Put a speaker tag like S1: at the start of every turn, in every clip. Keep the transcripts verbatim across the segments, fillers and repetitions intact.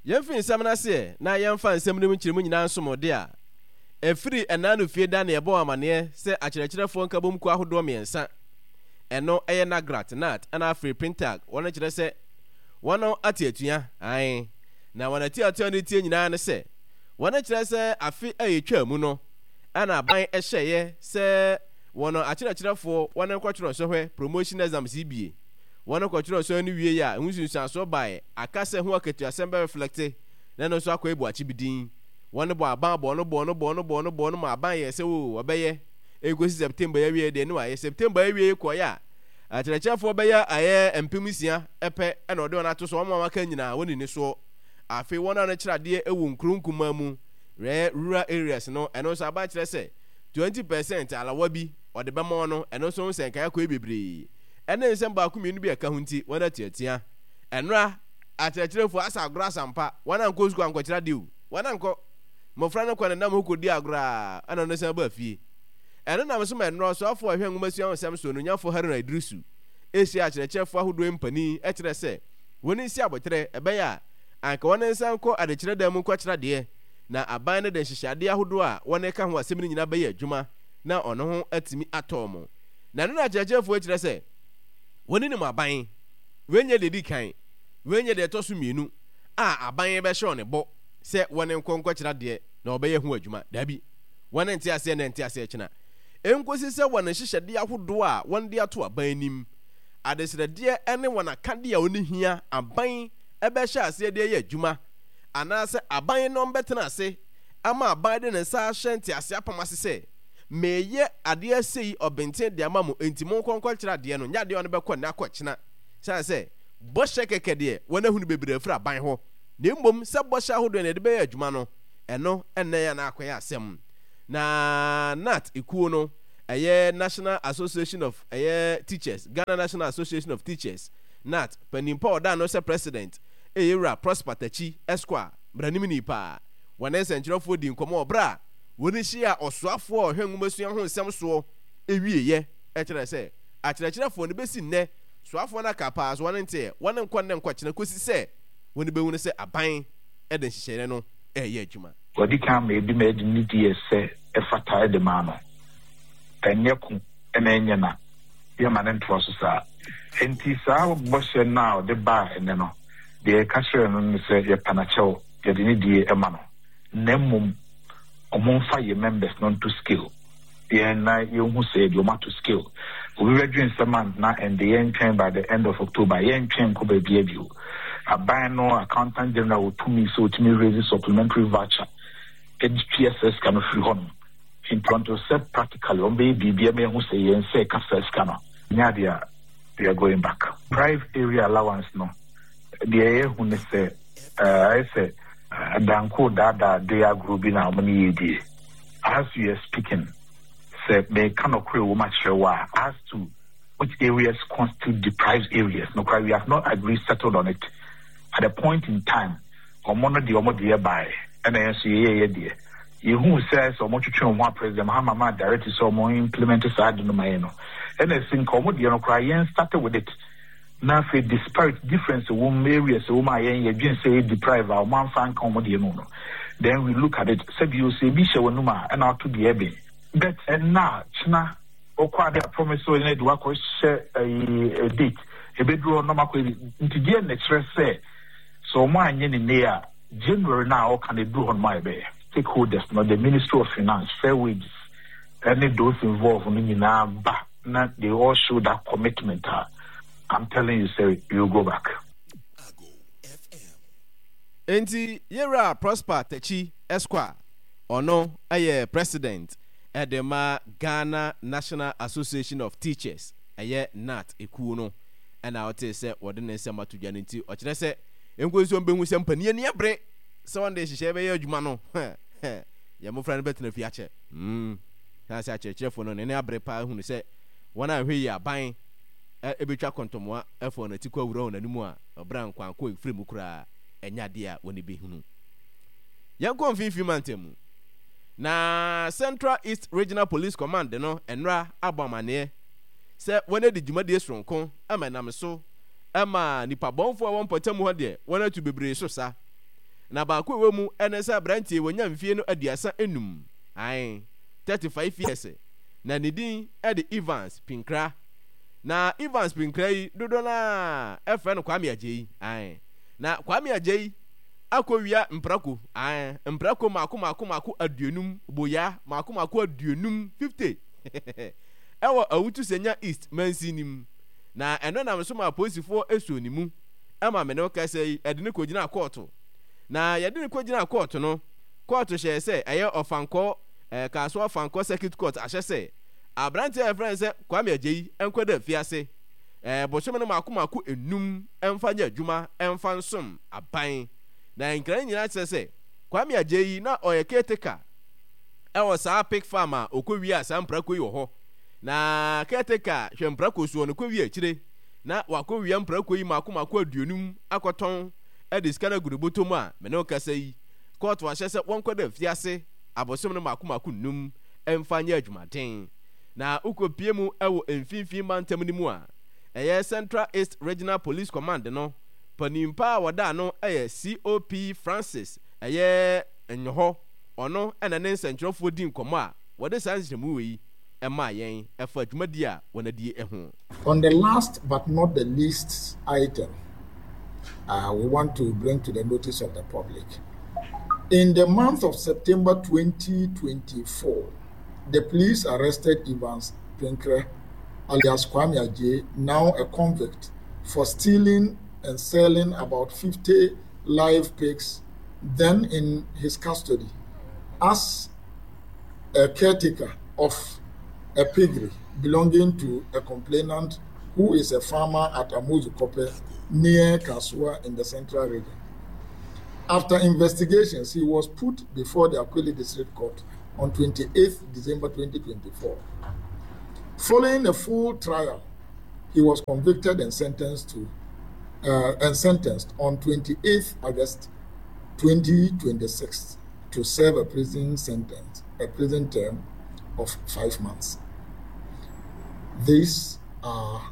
S1: Yɛmfi nsɛm na se na yɛmfa nsɛm no mu kyerɛmu nyinaa nsomode a efiri ɛnano fie da na yɛbɔ amaneɛ sɛ akyerɛkyerɛfoɔ nkabom ku ahodoɔ mmiɛnsa ɛno ɛyɛ Nagrat Nat ana afiri Printag wɔn kyerɛ sɛ wɔn ate atua ae na wɔn ate atua no tie nyinaa ne sɛ wɔn kyerɛ sɛ afe a yɛtwa mu no ana aban ɛhyɛeɛ sɛ wɔn akyerɛkyerɛfoɔ wɔn nkɔtwerɛ sɔhwɛ promotion exams bie wɔn kɔtwerɛ sɔhwɛ no wie a nsunsuanso bae akasɛ ho akatuasɛm bɛ reflecte na no nso akɔ ebu akyi bidin wɔn bɔ aban bɔ no bɔ no bɔ no bɔ no bɔ no ma aban yɛ sɛ wo wɔbɛyɛ ekosi September ya wie de no ayɛ September ya wie kɔ ya akyerɛkyerɛfoɔ bɛyɛ ayɛ mpem sia ɛpɛ ɛna ɔde wɔn ato so wɔn ma maka nyinaa wɔn ni so afei wɔn a no kyerɛdeɛ ɛwɔ nkurunkuma mu rural areas no ɛno nso aban kyerɛ sɛ twenty percent alawa bi ɔde bɛma wɔn no ɛno nso nsɛn kan akɔ bebree ɛne nsɛm baako mmienu bi ɛka ho nti wɔn atiatia ɛnora akyerɛkyerɛfoɔ asa agorɔ asampa wɔn ankɔ sukuu ankɔkyerɛ dew wɔn ankɔ mmɔfra no kɔ ne nam ho kɔdi agorɔ a ɛna ɔno sɛn ba fie ɛno nam so ma ɛnora so afɔ ahwɛ nwoma sua nsɛm so no nyafo Haruna Idrisu esi akyerɛkyerɛfoɔ ahodoɔ mpani ɛkyerɛ sɛ wɔn nsi abɔtrɛ ɛbɛyɛ a anka wɔn nsa nkɔ adekyerɛ dan mu nkɔkyerɛ deɛ na aban no de nhyehyɛade ahodoɔ a wɔn ka ho asɛm no nyinaa bɛyɛ adwuma na ɔno ho atumi atɔ mo na no na akyerɛkyerɛfoɔ kyerɛ sɛ wɔn nim aban wɔnyɛ deɛ di kan wɔnyɛ deɛ ɛtɔ so mmienu a aban bɛhyɛ ne bɔ sɛ wɔn nkɔ nkɔkyerɛ deɛ na ɔbɛyɛ ho adwuma dabi wɔn nte aseɛ na nte aseɛ kyena enkosi sɛ wɔn nhyehyɛade ahodoɔ a wɔn de ato aban nim adesrɛdeɛ ɛne wɔn akadeɛ a wɔn hia aban ɛbɛhyɛ aseɛ de yɛ adwuma anaasɛ aban no mbɛtena ase ama aban de ne nsa ahyɛ nte aseɛ apam ase sɛ meyɛ adeɛ sei ɔbɛnten de ama mo enti mo nkɔnkɔ kyerɛ adeɛ no nya adeɛ ɔno bɛkɔ ne akɔ kyena sɛ sɛ bɔhyɛ kɛkɛ deɛ wɔn ahunu bebree afiri aban hɔ na mmom sɛ bɔhyɛ ahodoɔ na de bɛyɛ adwuma no ɛno ɛnɛ yɛ na akɔyɛ asɛm na Nat ekuo no ɛyɛ National Association of ɛyɛ Teachers Ghana National Association of Teachers Nat panimpa ɔda no sɛ president ɛyɛwura Prosper Tachi Esquire branim nipa wɔn nsɛnkyerɛfoɔ di nkɔmɔ ɔbra wɔn hyia ɔsoafoɔ ɔhwɛ nwumasua ho nsɛm soɔ ewieyɛ ɛkyerɛ sɛ akyerɛkyerɛfoɔ no bɛsi nnɛ soafoɔ no aka paa so wɔn nteɛ wɔn nkɔ nnɛ nkɔkyena kosi sɛ wɔn bɛhu no sɛ aban ɛde nhyehyɛeɛ no ɛyɛ adwuma
S2: wɔde kan ma ebi ma ɛde ne die sɛ ɛfata ɛde maa no ɛnyɛ ko ɛna ɛnyɛ na yɛma ne ntoa so saa enti saa bɔhyɛ no a ɔde baa ɛnɛ no deɛ ɛka kyerɛ no no sɛ yɛpanakyɛw yɛde ne die ɛma no na mmom ɔmo mfa yɛ members no to scale yɛn na yɛhu sɛ yɛde ɔmo ato scale obi bɛdwe nsɛm a na ɛnde yɛntwɛn by the end of October yɛntwɛn nkɔ baabi abio aban no accountant general wotumi sɛ wotumi raise supplementary voucher H P S S ka no firi hɔ no in Toronto sɛ practically ɔmo bɛyɛ biribi ama yɛhu sɛ yɛn sɛ ɛka sɛ sika no nyɛ adeɛ a we are going back private area allowance no deɛ yɛhu ne sɛ ɛyɛ sɛ danko daadaa de agoro bi na ɔmo ne yɛdie as we are speaking sɛ mɛka nɔkorɛ wɔ mu akyerɛ wɔ a as to which areas constitute deprived areas no cry we have not agreed settled on it at a point in time ɔmo no deɛ ɔmo deɛ bae ɛna yɛn nso yɛyɛ yɛ deɛ yɛhu sɛ sɛ ɔmo twetwe ɔmo a president Mahama ma direct sɛ ɔmo implement saa de no ma yɛ no ɛna ɛsi nka ɔmo deɛ no cry yɛn started with it na afei disparate difference wɔ mu areas wɔ mu a yɛn yɛdwen sɛ yɛ deprive a ɔmo amfa nka ɔmo deɛ no no then we look at it sɛ bi ɔsɛ ebi hyɛ wɔn mu a ɛna ato deɛ ɛbɛn but ɛna kyena ɔkɔ ade a promise so yɛn de wakɔ hyɛ ɛyɛ date ebeduro ɔnam akɔ nti deɛ na kyerɛ sɛ so ɔmo anyɛ ne ne a January now ɔka na eduru hɔ no ma ɛbɛyɛ stakeholders no the Ministry of Finance fair wages ɛne those involved no nyinaa ba na they all show that commitment a I'm telling you sir you go back.
S1: Enti yɛwura Prosper Tachi Esquire ɔno ɛyɛ president ɛde ma Ghana National Association of Teachers ɛyɛ Nat ekuo no ɛna ɔte sɛ wɔde ne nsɛm ato dwa no nti ɔkyerɛ sɛ enkosi wɔn bɛhu sɛ mpanyɛ ne abrɛ sɛ wɔn de hyehyɛ bɛyɛ adwuma no yɛ mmɔfra no bɛtena fi akyɛ mm saa sɛ akyerɛkyerɛfoɔ no ne ne abrɛ paa hu no sɛ wɔn a hwɛ yi aban ɛbɛtwa kɔntɔmmoa ɛfɔ no ti kɔ awura wɔn anim a ɔbra nkwankɔ efiri mu koraa ɛnya deɛ a wɔn bɛhu no yɛn kɔ mfimfini mantam na Central East Regional Police Command no ɛnora abɔ amaneɛ sɛ wɔn adi dwumadie soronko ama nam so ama nipa bɔnfo a wɔn pɔtɛ mu hɔ deɛ wɔn atu bebree so sa na baako we mu ene sɛ abrantie wonya mfie no aduasa enum ai thirty-five years na ne din e de Evans Pinkra na Evans Pinkra yi dodo na efe no Kwame Agyeyi ai na Kwame Agyeyi akowia mprako ai mprako mako mako mako aduonum boya mako mako aduonum fifty ewo awutu senya East mansinim na eno na mso ma posifo esuonimu ama me no kasai edine kogina court na yedine kogina court no court hye se eye ofanko eh kaso ofanko circuit court ahye se abrante e friend se Kwame Agyeyi enkwada fiase eh bohwem no mako mako enum emfa nya adwuma emfa nsom aban na nkran nyina kye se Kwame Agyeyi na oye keteka ewo saa pig farmer okowi asa mprako yi wo ho na keteka hwemprako suo no kowi akire na wakowi mprako yi mako mako aduonum akoton ediskana gurubotom a me no kasa yi court wa hyese wonkwada fiase abosom no mako mako num emfanya adwumaden na ukopie mu ewo emfinfin mantam ni mu a eye Central East Regional Police Command no panimpa wada no eye C O P Francis eye enyoho ono ena ne nsentrofo din komo a wode sanjemu we ema yen efa adwumadi a wonadie eho.
S3: On the last but not the least item, uh, we want to bring to the notice of the public. In the month of September twenty twenty-four, the police arrested Evans Pinkra alias Kwame Agyeyi, now a convict, for stealing and selling about fifty live pigs, then in his custody, as a caretaker of a piggery belonging to a complainant who is a farmer at Amuzu Kope near Kasua in the Central Region. After investigations, he was put before the Akwili District Court on twenty-eighth December twenty twenty-four. Following a full trial, he was convicted and sentenced to uh, and sentenced on twenty-eighth August twenty twenty-six to serve a prison sentence, a prison term of five months. These are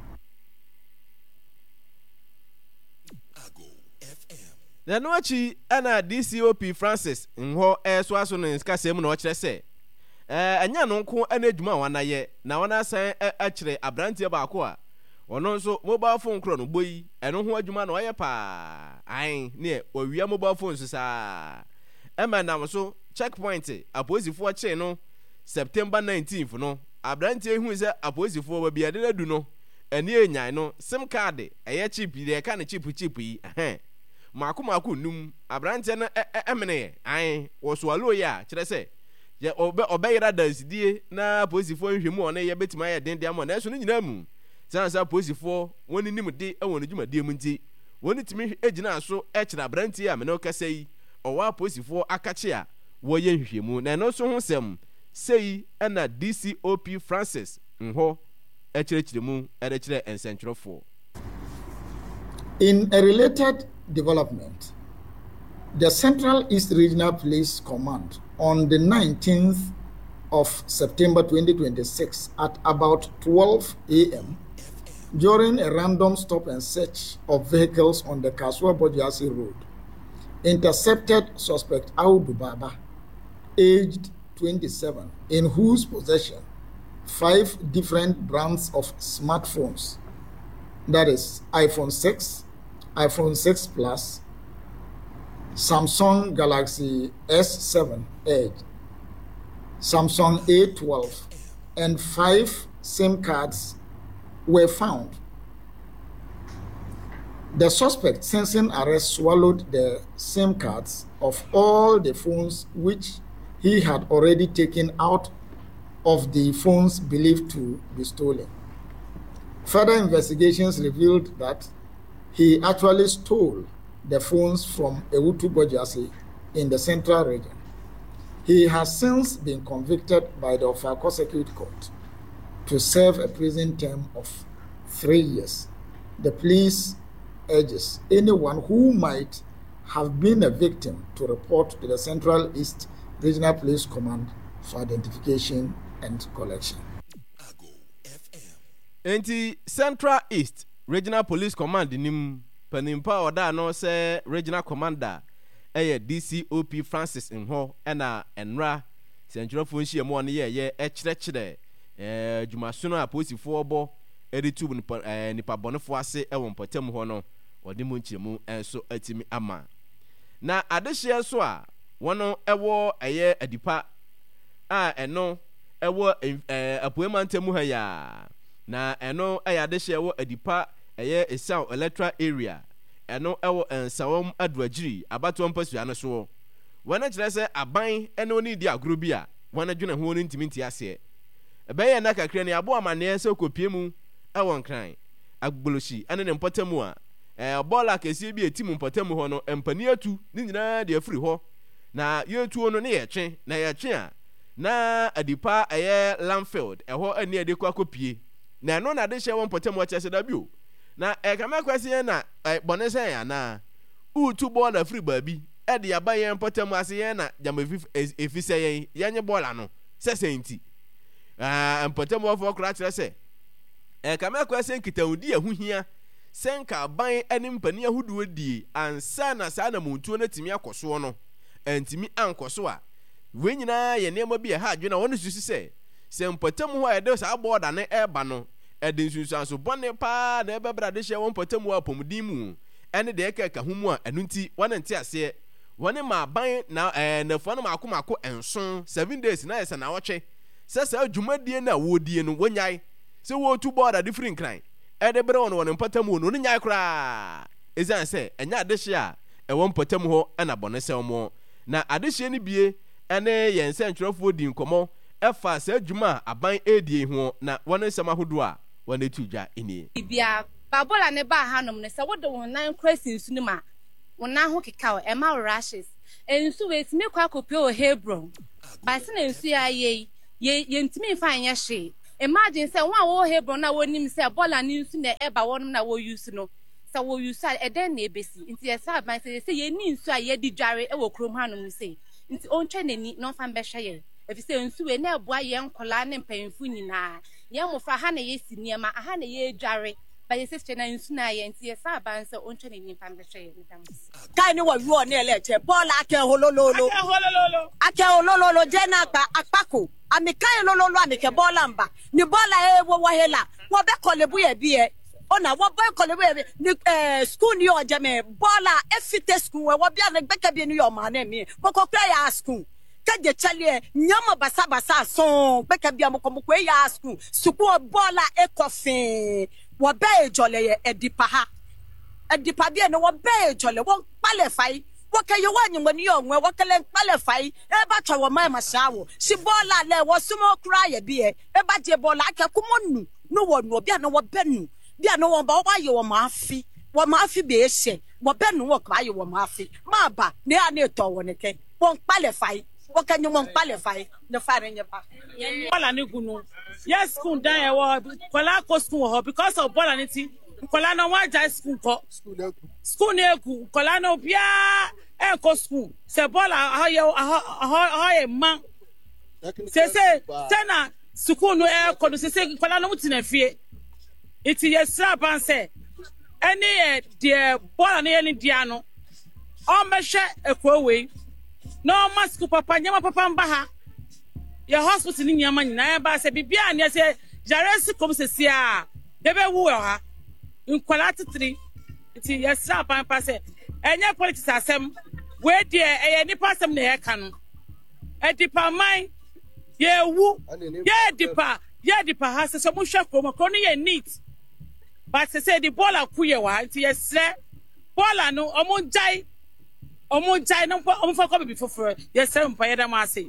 S1: na no achi ana D C O P Francis nho eso aso no nkasem na o kire se eh anya no nko ana adwuma wanaye na wana san a kire abrantie baako a ono nso mobile phone kro no boyi eno ho adwuma na oye pa ai ne owia mobile phone so sa ema nam so checkpoint aposifo kire no September nineteenth no abrantie hu se aposifo ba bia de na du no eni enyan no sim card eye chip de ka ne chip chip yi eh mako mako num abrantie no emene ai wo so alo ya kire se ye obe obeyira dansidie na posifo nhwemu one ye betima ye den de am na so no nyina mu sansa posifo woni nim de ewon dwumadie mu nti woni timi egina so e kire abrantie a me no kasa yi owa posifo akache a wo ye nhwemu na no so ho sem sei na D C O P Francis nho e kire kire mu e de kire ensentrofo.
S3: In a related development, the Central East Regional Police Command on the nineteenth of September twenty twenty-six at about twelve a m during a random stop and search of vehicles on the Kasua-Bojiase Road, intercepted suspect Audu Baba, aged twenty-seven, in whose possession five different brands of smartphones, that is iPhone six, iPhone six Plus, Samsung Galaxy S seven Edge, Samsung A twelve, and five SIM cards were found. The suspect, sensing arrest, swallowed the SIM cards of all the phones which he had already taken out of the phones believed to be stolen. Further investigations revealed that he actually stole the phones from Ewutu Bojiase in the Central Region. He has since been convicted by the Ofako Circuit Court to serve a prison term of three years. The police urges anyone who might have been a victim to report to the Central East Regional Police Command for identification and collection.
S1: Enti Central East Regional Police Command nim panimpa oda no se regional commander ɛyɛ D C O P Francis Nho ɛna ɛnra sɛntwerɛfoɔ nhyia mu ɔno yɛyɛ ɛkyerɛkyerɛ ɛɛ dwumasono a polisifoɔ bɔ ɛde tu nipa ɛɛ nipa bɔnefoɔ ase ɛwɔ mpɔtam hɔ no wɔde mu nkyerɛmu ɛnso atimi ama na adehyeɛ nso a wɔn ɛwɔ ɛyɛ adipa a ɛno ɛwɔ ɛɛ apoe mantam ha ya na ɛno ɛyɛ adehyeɛ ɛwɔ adipa ɛyɛ Esau electoral area ɛno ɛwɔ nsawam adoagyiri abatoɔ mpasua no so wɔn kyerɛ sɛ aban ɛne oni di agoro bi a wɔn adwene ho no ntimi nti aseɛ ɛbɛyɛ na kakra ne abo amaneɛ sɛ kopie mu ɛwɔ nkran agboloshi ɛne ne mpɔtamu a ɛɛ bɔɔla kɛseɛ bi eti mu mpɔtamu hɔ no mpani atu ne nyinaa de afiri hɔ na yɛtuo no ne yɛtwe na yɛtwe a na adipa ɛyɛ Lamfield ɛhɔ ɛne ɛde kɔ akɔpie na ɛno na de hyɛ wɔn mpɔtamu ɔkyɛ sɛ dabio na ɛkama kwasi yɛn na bɔne sɛ yɛn anaa utu bɔɔla afiri baabi ɛde aba yɛn mpɔtamu ase yɛn na gyama efi sɛ yɛn yɛnye bɔɔla no sɛ sɛ nti ɛɛ mpɔtamu ɔfɔ kora kyerɛ sɛ ɛkama kwasi nkitawudi ɛho hia sɛ nka aban ɛne mpani ahodoɔ die ansa na saa na muntuo no timi akɔ soɔ no ɛntimi ankɔ so a wei nyinaa yɛ nneɛma bi ɛha adwene a wɔn susu sɛ sɛ mpɔtamu hɔ a yɛde saa bɔɔda ne ɛɛba no ɛde nsunsuanso bɔne paa na ɛbɛbra de hyɛ wɔn mpɔtamu a apɔmuden mu ɛne deɛ ɛka ɛka ho mu a ɛno nti wɔn nte aseɛ wɔne ma aban na ɛɛ nafoɔ no maako maako nson seven days na yɛ sɛ na wɔtwe sɛ saa dwumadie na wɔdie no wɔnyae sɛ wɔtu bɔɔda de firi nkran ɛde bere wɔn wɔn mpɔtamu no ne nyae koraa ɛsiane sɛ ɛnyɛ adehye a ɛwɔ mpɔtamu hɔ ɛna bɔne sɛ wɔn na adehye no bie ɛne yɛn nsɛntwerɛfoɔ di nkɔmɔ ɛfa saa dwuma a aban ɛredie ho na wɔn nsɛm ahodoɔ a wɔn etu dwa enie.
S4: Bibia babola ne ba hanom ne sɛ wode wɔn nan krasi nsu no ma wɔn nan ho keka o ɛma rashes ensu we timi kwa kopie o Hebron ba se na nsu ya ye ye ntimi fa anya hwe imagine sɛ wɔn a wɔ Hebron na wɔnim sɛ bola ne nsu na ɛba wɔnom na wɔ use no sɛ wɔ use a ɛdɛn na ebesi nti yɛsa ban sɛ sɛ ye ni nsu a ye di dware ɛwɔ krom hanom sɛ nti ontwe n'ani na ɔfa mbɛhwɛ yɛ efisɛ nsu we na ɛboa yɛn nkɔla ne mpanyinfo nyinaa yɛn mofra ha na yɛsi nneɛma aha na yɛdware ba yɛsɛ na nsu na yɛn nti yɛsa ban sɛ ontwe n'ani mfa mbɛhwɛ yɛ ndam
S5: kai ni wɔ yuo ne lɛkyɛ bɔɔla akɛ holololo akɛ holololo akɛ holololo jɛna akpa akpako amikai lololo amike bɔɔla mba ni bɔɔla ewo wɔ hela wɔ bɛ kɔlebu yɛ biɛ ona wɔ bɛ kɔlebu yɛ ni ɛɛ school ni yɔ jɛmɛ bɔɔla efite school wɔ bia ne gbɛkɛ bi ni yɔ maa ne mi mɔkɔ kura yɛ school kaje chalie nyama basa basa son gbɛkɛ bia mɔkɔ mɔkɔ yɛ school school bɔɔla ekɔfin wɔ bɛ ejɔle yɛ edipa ha edipa bi ne wɔ bɛ ejɔle wɔ kpalɛ fayi wɔ kɛ yɛ wɔ anyimɔ ni yɛ ɔŋɛ wɔ kɛlɛ kpalɛ fayi eba tɔ wɔ maa ma sa wo si bɔɔla lɛ wɔ sumo kura yɛ bi yɛ eba die bɔɔla akɛ kumɔ nu no wɔ nu bia ne wɔ bɛ nu bia ne wɔ ba wɔ ayɛ wɔ maa fi wɔ maa fi bɛ ehyɛ wɔ bɛ nu wɔ kɔ ayɛ wɔ maa fi maa ba ne yɛ ne tɔ wɔ ne kɛ wɔ kpalɛ fayi wɔ kɛ nyɛ wɔ kpalɛ fayi ne fa ne nyɛ ba.
S6: Bɔɔla ne gunu yes school dan yɛ wɔ kɔla kɔ school wɔ because of bɔɔla ne ti kɔla na wɔn agya school kɔ school ne egu kɔla na obiara ɛkɔ school sɛ bɔɔla ahɔ yɛ ahɔ ahɔ yɛ ma sese sɛna school no ɛkɔ no sese kɔla na wɔn ti na fie eti yɛ sira ban sɛ ɛne yɛ deɛ bɔɔla ne yɛ ne dia no ɔn bɛhwɛ ekuro wei na ɔma school papa nyɛma papa mba ha yɛ hospital ni nyɛma nyinaa ba sɛ bibia ne sɛ jare si kom sɛ sia debe wu wɔ ha nkwala tetiri eti yɛ sira ban pa sɛ ɛnyɛ politics asɛm we die ɛyɛ nipa asɛm na yɛ ka no ɛdipa man yɛ wu yɛ dipa yɛ dipa ha sɛ sɛ mo hwɛ krom krom no yɛ neat but sɛ sɛ di bɔɔla ku yɛ wa nti yɛ srɛ bɔɔla no ɔmo gyae ɔmo gyae no ɔmo fa kɔ bibi foforɔ yɛ srɛ mpa yɛ dɛm ase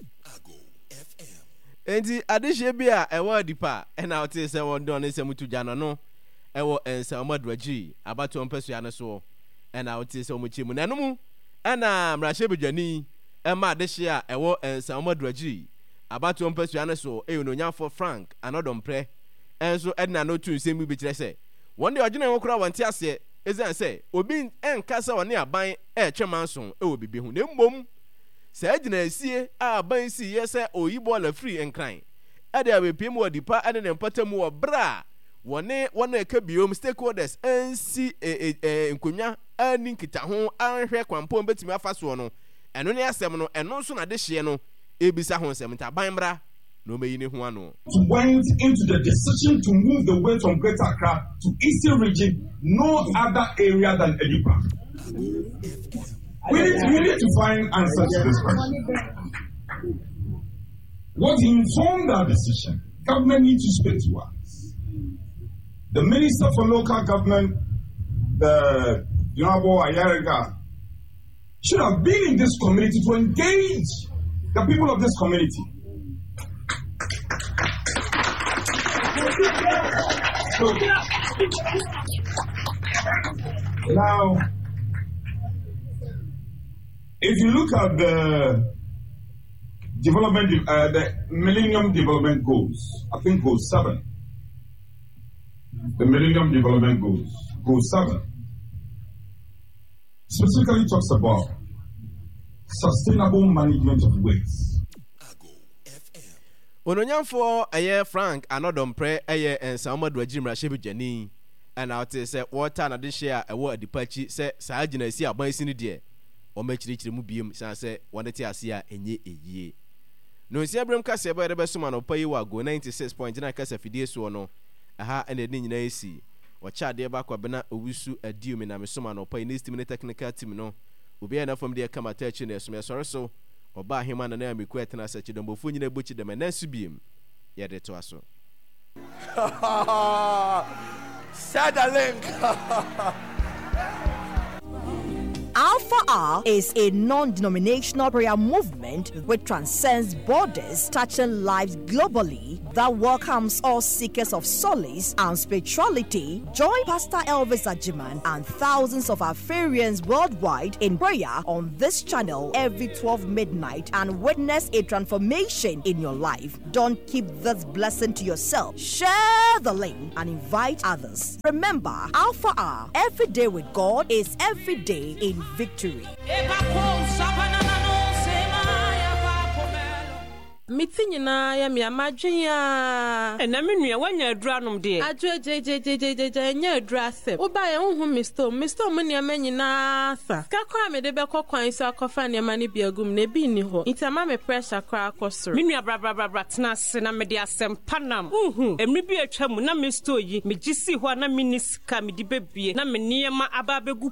S1: enti adehye bi a ɛwɔ adipa ɛna ɔte sɛ wɔn dɔn ne sɛ mutu gya no no ɛwɔ ɛnsa ɔmo adoagyi abato mpɛsua no so ɛna ɔte sɛ ɔmo kyɛ mu nanom ɛna mmarahyɛ badwani ɛma adehye a ɛwɔ ɛnsa ɔmo adoagyi abato mpɛsua no so ɛyɛ nonyafo Frank Anɔdɔmprɛ ɛnso ɛna no tu nsɛm bi kyerɛ sɛ wɔn de ɔgyina ho kora wɔn te aseɛ ɛsiane sɛ obi ɛnka sɛ wɔne aban ɛɛtwe manson ɛwɔ bibi ho na mmom sɛ agyina asie a aban si yɛ sɛ oyi bɔɔla firi nkran ɛde abɛpie mu wɔ dipa ɛne ne mpata mu wɔ bra wɔne wɔn ɛka biom stakeholders ɛnsi nkonnwa ani nkita ho anhwɛ kwampɔn betumi afa so no ɛno ne asɛm no ɛno nso na de hye no ebisa ho nsɛm ntaban bra no meyi ne ho ano.
S7: Went into the decision to move the weight from Greater Accra to Eastern Region, no other area than Edipa. We need, we need to find answers to this question. What informed that decision? Government needs to speak to us. The Minister for Local Government, the Honorable Ayariga, should have been in this community to engage the people of this community. So, now, if you look at the development, uh, the Millennium Development Goals, I think goal seven, the Millennium Development Goals, goal seven, specifically talks about sustainable management of waste.
S1: Ononyamfo eye Frank Anodompre eye ensamadu agimra shebi jani and out say water na de share ewo adipachi say saa gina si aban si ne de o machirichiri mu biem san say wonete ase a enye eyie no nsi abrem kase ebe de besoma no payi wa go ninety-six point nine kase fidie so no aha ene de nyina esi o cha de ba kwabena owusu adiumi na mesoma no payi next minute technical team no obi na from de kamata achi na esome sore so oba hima na na miku etena sachi dombofu nyina buchi de menansu biem ye de to aso
S8: Sad a link.
S9: Alpha R is a non-denominational prayer movement which transcends borders, touching lives globally, that welcomes all seekers of solace and spirituality. Join Pastor Elvis Ajiman and thousands of Afarians worldwide in prayer on this channel every twelve midnight and witness a transformation in your life. Don't keep this blessing to yourself. Share the link and invite others. Remember, Alpha R, every day with God is every day in victory.
S10: Mitinyina ya mi amadwen ya ena me nua wanya adura nom de adura jejejejeje nya adura sep oba ye hu mister mister mo ne amanyina sa kakwa me de be kokwan so akofa ne ma ne biagum na bi ni ho itama me pressure kra akosoro
S11: me nua bra bra bra bra tena se na me de asem panam uhu emri bi atwa mu na mister yi me gisi ho na minisika me di bebie na me niema aba begu